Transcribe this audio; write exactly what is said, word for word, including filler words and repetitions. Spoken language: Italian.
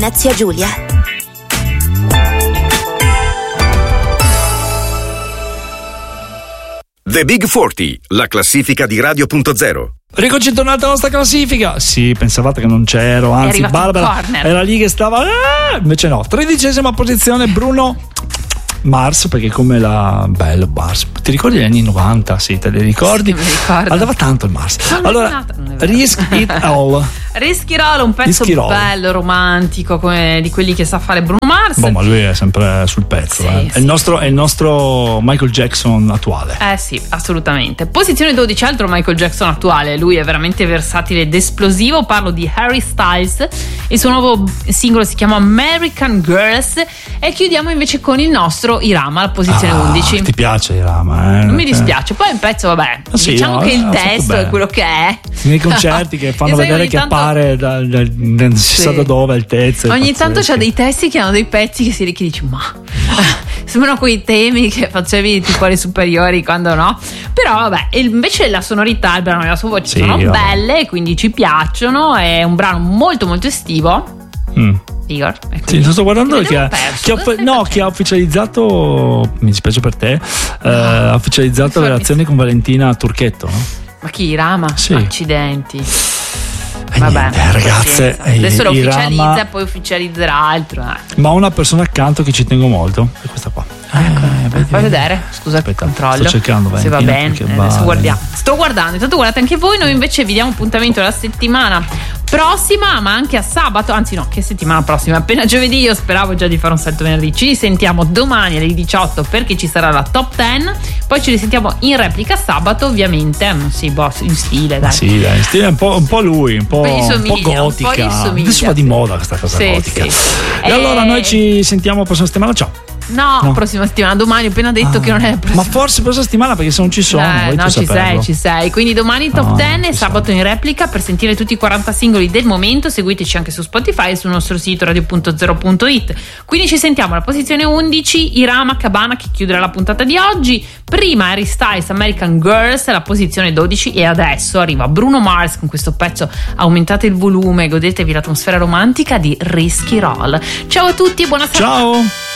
Venezia Giulia. The Big quaranta, la classifica di Radio punto zero. Ricoci tornata alla nostra classifica. Sì, pensavate che non c'ero, anzi Barbara era lì che stava, ah! Invece no. Tredicesima posizione Bruno Mars, perché come la bello Mars, ti ricordi gli anni novanta? Sì, te li ricordi? Sì, mi ricordo. Andava tanto il Mars. Non allora, Risk It All. Risk It All, un pezzo bello, romantico, come di quelli che sa fare Bruno Mars. Boh, ma lui è sempre sul pezzo, sì, eh. sì. È, il nostro, è il nostro Michael Jackson attuale. Eh sì, assolutamente. Posizione dodici, altro Michael Jackson attuale. Lui è veramente versatile ed esplosivo. Parlo di Harry Styles. Il suo nuovo singolo si chiama American Girls. E chiudiamo invece con il nostro Irama, la posizione ah, undici. Ti piace Irama, eh? Non mi dispiace. Poi il pezzo, vabbè, ah, sì, diciamo no, che il testo è quello che è. Nei concerti che fanno vedere che tanto... appare da, da, da, non si sì. sa da dove il testo. Ogni tanto c'ha dei testi che hanno dei pezzi che si che dici ma sembrano quei temi che facevi tipo alle superiori, quando no. Però vabbè, invece la sonorità, il brano e la sua voce sì, sono vabbè. belle, quindi ci piacciono. È un brano molto molto estivo. Mm. Igor, sì, sto guardando che, ha, che, ha, no, che ha ufficializzato, mi dispiace per te, no. eh, ha ufficializzato la relazione con Valentina Turchetto, no? Ma chi, Rama? Sì. Accidenti. E vabbè, niente, ragazze, adesso lo ufficializza Rama... e poi ufficializzerà altro. Eh. Ma ho una persona accanto che ci tengo molto, è questa qua. Ecco, eh, vedi, fai vedere, scusa, aspetta, controllo. Sto cercando se va bene, eh, adesso guardiamo. Sto guardando, intanto guardate anche voi. Noi invece vi diamo appuntamento alla settimana prossima, ma anche a sabato, anzi no, che settimana prossima, appena giovedì. Io speravo già di fare un salto venerdì. Ci risentiamo domani alle diciotto perché ci sarà la top dieci. Poi ci risentiamo in replica sabato, ovviamente. Sì, boh, in stile, dai. Sì, dai, in stile un po', un po' lui, un po', un po' gotica. Un po' adesso va di moda questa cosa sì, gotica. Sì. E, e allora noi ci sentiamo la prossima settimana. Ciao. No, no, prossima settimana, domani ho appena detto ah, che non è la prossima. Ma forse prossima settimana perché se non ci sono eh, no, ci sei, ci sei. Quindi domani top no, dieci e sabato sono. in replica. Per sentire tutti i quaranta singoli del momento seguiteci anche su Spotify e sul nostro sito radio punto zero punto it. Quindi ci sentiamo alla posizione undici, Irama Cabana che chiuderà la puntata di oggi. Prima Harry Styles American Girls alla posizione dodici e adesso arriva Bruno Mars con questo pezzo. Aumentate il volume, godetevi l'atmosfera romantica di Risky Roll. Ciao a tutti e buona serata. Ciao.